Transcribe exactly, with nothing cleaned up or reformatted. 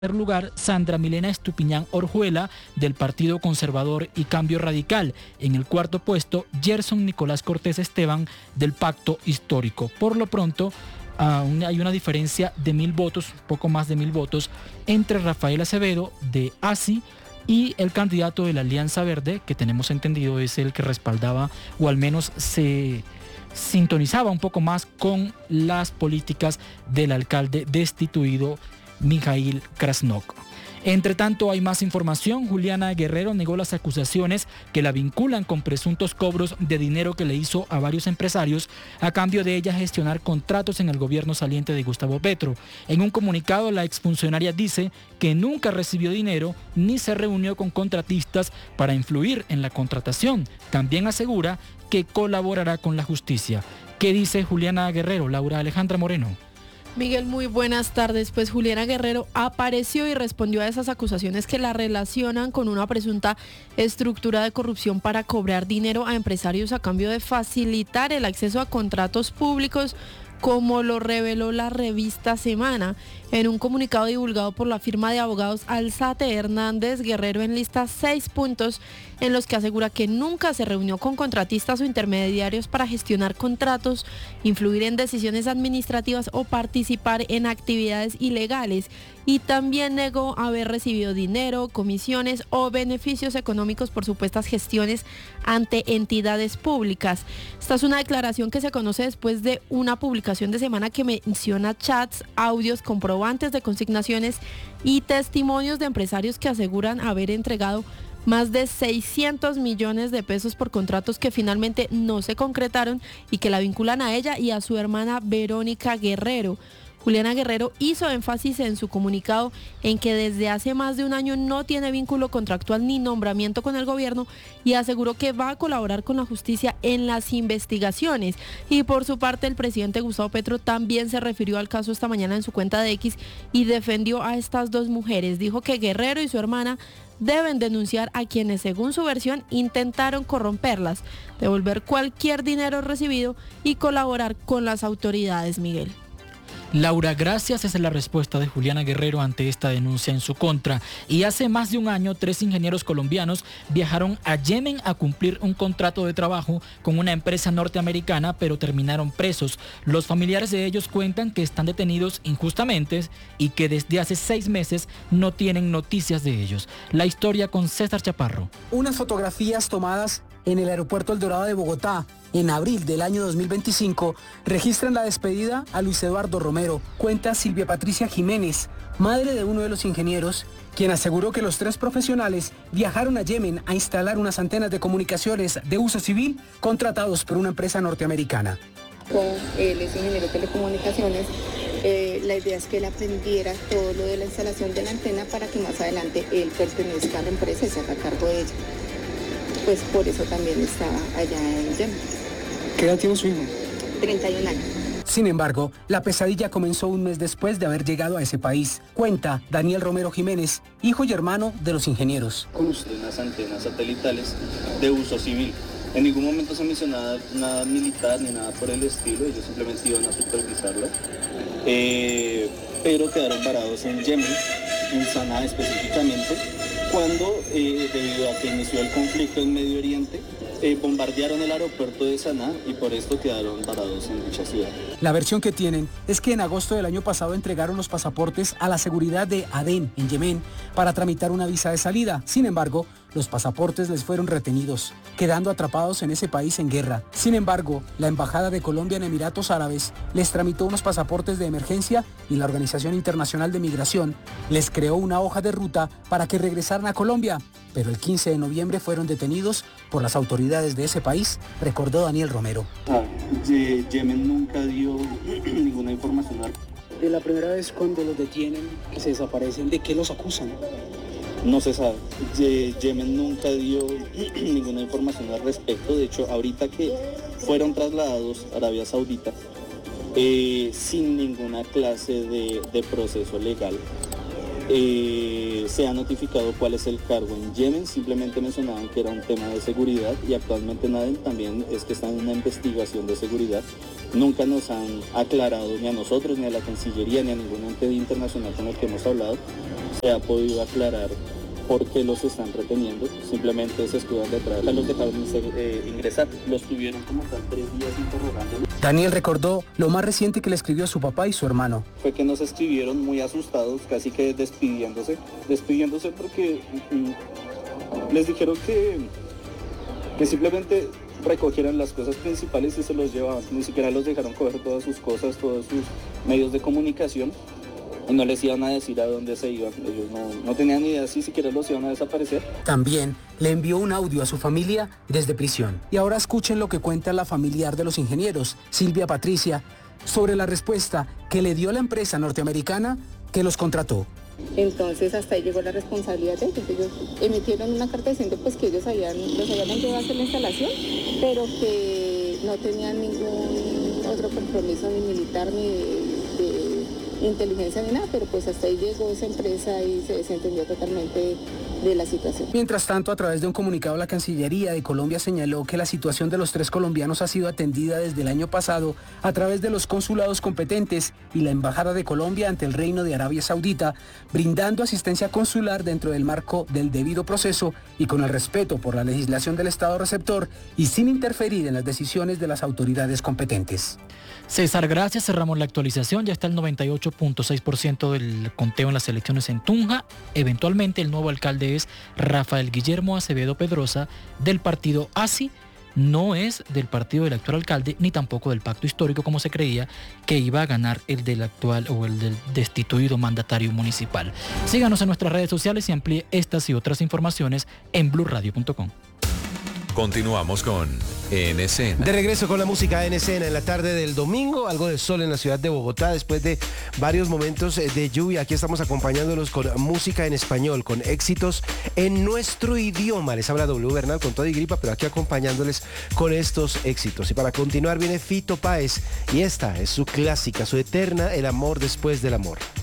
primer lugar, Sandra Milena Estupiñán Orjuela, del Partido Conservador y Cambio Radical. En el cuarto puesto, Gerson Nicolás Cortés Esteban, del Pacto Histórico. Por lo pronto, aún hay una diferencia de mil votos, poco más de mil votos, entre Rafael Acevedo, de A S I, y el candidato de la Alianza Verde, que tenemos entendido es el que respaldaba, o al menos se sintonizaba un poco más con las políticas del alcalde destituido, Mijail Krasnov. Entre tanto, hay más información. Juliana Guerrero negó las acusaciones que la vinculan con presuntos cobros de dinero que le hizo a varios empresarios a cambio de ella gestionar contratos en el gobierno saliente de Gustavo Petro. En un comunicado, la exfuncionaria dice que nunca recibió dinero ni se reunió con contratistas para influir en la contratación. También asegura que colaborará con la justicia. ¿Qué dice Juliana Guerrero? Laura Alejandra Moreno. Miguel, muy buenas tardes. Pues Juliana Guerrero apareció y respondió a esas acusaciones que la relacionan con una presunta estructura de corrupción para cobrar dinero a empresarios a cambio de facilitar el acceso a contratos públicos, como lo reveló la revista Semana. En un comunicado divulgado por la firma de abogados Alzate Hernández, Guerrero enlista seis puntos en los que asegura que nunca se reunió con contratistas o intermediarios para gestionar contratos, influir en decisiones administrativas o participar en actividades ilegales, y también negó haber recibido dinero, comisiones o beneficios económicos por supuestas gestiones ante entidades públicas. Esta es una declaración que se conoce después de una publicación de Semana que menciona chats, audios, comprobantes de consignaciones y testimonios de empresarios que aseguran haber entregado más de seiscientos millones de pesos por contratos que finalmente no se concretaron y que la vinculan a ella y a su hermana Verónica Guerrero. Juliana Guerrero hizo énfasis en su comunicado en que desde hace más de un año no tiene vínculo contractual ni nombramiento con el gobierno y aseguró que va a colaborar con la justicia en las investigaciones. Y por su parte, el presidente Gustavo Petro también se refirió al caso esta mañana en su cuenta de X y defendió a estas dos mujeres. Dijo que Guerrero y su hermana deben denunciar a quienes, según su versión, intentaron corromperlas, devolver cualquier dinero recibido y colaborar con las autoridades, Miguel. Laura, gracias. Esa es la respuesta de Juliana Guerrero ante esta denuncia en su contra. Y hace más de un año, tres ingenieros colombianos viajaron a Yemen a cumplir un contrato de trabajo con una empresa norteamericana, pero terminaron presos. Los familiares de ellos cuentan que están detenidos injustamente y que desde hace seis meses no tienen noticias de ellos. La historia con César Chaparro. Unas fotografías tomadas en el aeropuerto El Dorado de Bogotá en abril del año dos mil veinticinco registran la despedida a Luis Eduardo Romero, cuenta Silvia Patricia Jiménez, madre de uno de los ingenieros, quien aseguró que los tres profesionales viajaron a Yemen a instalar unas antenas de comunicaciones de uso civil contratados por una empresa norteamericana. Él es ingeniero de telecomunicaciones. Eh, la idea es que él aprendiera todo lo de la instalación de la antena para que más adelante él pertenezca a la empresa y se haga cargo de ella. Pues por eso también estaba allá en Yemen. ¿Qué edad tiene su hijo? treinta y un años. Sin embargo, la pesadilla comenzó un mes después de haber llegado a ese país, cuenta Daniel Romero Jiménez, hijo y hermano de los ingenieros. Con unas antenas satelitales de uso civil. En ningún momento se mencionaba nada militar ni nada por el estilo, ellos simplemente iban a supervisarlo. Eh, pero quedaron varados en Yemen, en Saná específicamente, cuando, eh, debido a que inició el conflicto en Medio Oriente, eh, bombardearon el aeropuerto de Saná y por esto quedaron varados en dicha ciudad. La versión que tienen es que en agosto del año pasado entregaron los pasaportes a la seguridad de Adén, en Yemen, para tramitar una visa de salida. Sin embargo, los pasaportes les fueron retenidos, quedando atrapados en ese país en guerra. Sin embargo, la Embajada de Colombia en Emiratos Árabes les tramitó unos pasaportes de emergencia y la Organización Internacional de Migración les creó una hoja de ruta para que regresaran a Colombia. Pero el quince de noviembre fueron detenidos por las autoridades de ese país, recordó Daniel Romero. Ah, Yemen nunca dio ninguna información. De la primera vez cuando los detienen, se desaparecen, ¿de qué los acusan? No se sabe. Yemen nunca dio ninguna información al respecto. De hecho, ahorita que fueron trasladados a Arabia Saudita, eh, sin ninguna clase de, de proceso legal, eh, se ha notificado cuál es el cargo en Yemen. Simplemente mencionaban que era un tema de seguridad y actualmente nadie también es que está en una investigación de seguridad. Nunca nos han aclarado ni a nosotros, ni a la Cancillería, ni a ningún ente internacional con el que hemos hablado se ha podido aclarar por qué los están reteniendo, simplemente se escudan detrás, los dejaron eh, ingresar, los tuvieron como tal tres días interrogando. Daniel recordó lo más reciente que le escribió a su papá y su hermano. Fue que nos escribieron muy asustados, casi que despidiéndose, despidiéndose porque mm, les dijeron que, que simplemente recogieran las cosas principales y se los llevaban, ni siquiera los dejaron coger todas sus cosas, todos sus medios de comunicación. Y no les iban a decir a dónde se iban, ellos no, no tenían ni idea si siquiera los iban a desaparecer. También le envió un audio a su familia desde prisión. Y ahora escuchen lo que cuenta la familiar de los ingenieros, Silvia Patricia, sobre la respuesta que le dio la empresa norteamericana que los contrató. Entonces hasta ahí llegó la responsabilidad de ellos. Ellos emitieron una carta diciendo pues que ellos habían, los habían ayudado a hacer la instalación, pero que no tenían ningún otro compromiso ni militar ni de, de inteligencia ni nada, pero pues hasta ahí llegó esa empresa y se desentendió totalmente de la situación. Mientras tanto, a través de un comunicado, la Cancillería de Colombia señaló que la situación de los tres colombianos ha sido atendida desde el año pasado a través de los consulados competentes y la Embajada de Colombia ante el Reino de Arabia Saudita, brindando asistencia consular dentro del marco del debido proceso y con el respeto por la legislación del Estado receptor y sin interferir en las decisiones de las autoridades competentes. César, gracias. Cerramos la actualización. Ya está el noventa y ocho punto seis por ciento del conteo en las elecciones en Tunja. Eventualmente el nuevo alcalde es Rafael Guillermo Acevedo Pedrosa del partido A S I. No es del partido del actual alcalde ni tampoco del pacto histórico como se creía que iba a ganar el del actual o el del destituido mandatario municipal. Síganos en nuestras redes sociales y amplíe estas y otras informaciones en blue radio punto com. Continuamos con En Escena. De regreso con la música En Escena en la tarde del domingo, algo de sol en la ciudad de Bogotá después de varios momentos de lluvia. Aquí estamos acompañándolos con música en español, con éxitos en nuestro idioma. Les habla W Bernal con todo y gripa, pero aquí acompañándoles con estos éxitos. Y para continuar viene Fito Páez y esta es su clásica, su eterna, El amor después del amor.